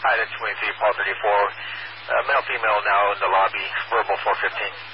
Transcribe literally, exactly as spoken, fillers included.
Hi, that's twenty-three, Paul thirty-four. Uh, male, female now in the lobby, verbal four fifteen.